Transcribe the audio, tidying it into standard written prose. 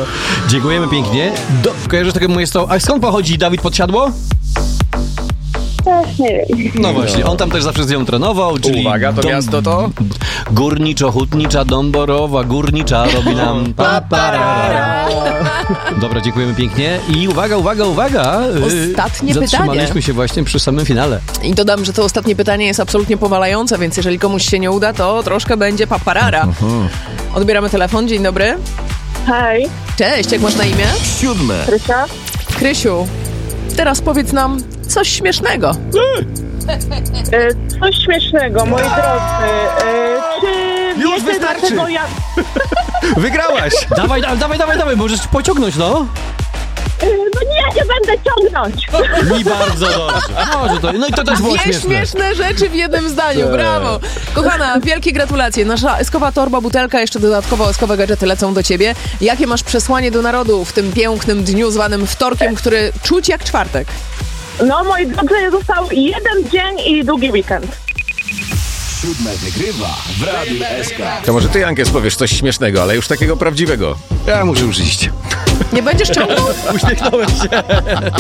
Dziękujemy pięknie. Kojarzysz takie moje sto... A skąd pochodzi Dawid Podsiadło? Też nie wiem. No właśnie, on tam też zawsze z nią trenował, czyli... Uwaga, to miasto to? Górniczo-hutnicza, Dąborowa, Górnicza robi nam paparara. Dobra, dziękujemy pięknie. I uwaga. Ostatnie Zatrzymaliśmy pytanie. się właśnie przy samym finale. I dodam, że to ostatnie pytanie jest absolutnie powalające, więc jeżeli komuś się nie uda, to troszkę będzie paparara. Odbieramy telefon, dzień dobry. Hej, Cześć, jak masz na imię? 7. Krysia. Krysiu, teraz powiedz nam coś śmiesznego. Coś śmiesznego, moi drodzy. Czy Już wiecie, wystarczy. dlaczego ja... Wygrałaś! Dawaj, możesz pociągnąć, no. No nie będę ciągnąć. Mi bardzo dobrze. No i to też było Dwie śmieszne rzeczy w jednym zdaniu, brawo. Kochana, wielkie gratulacje. Nasza eskowa torba, butelka, jeszcze dodatkowo eskowe gadżety lecą do ciebie. Jakie masz przesłanie do narodu w tym pięknym dniu zwanym wtorkiem, który czuć jak czwartek? No, moi drodzy, został jeden dzień i długi weekend. 7 wygrywa w Radiu SK. To może ty, Jankes, powiesz coś śmiesznego, ale już takiego prawdziwego. Ja muszę już iść. Nie będziesz ciągnął? Uśmiechnąłem się.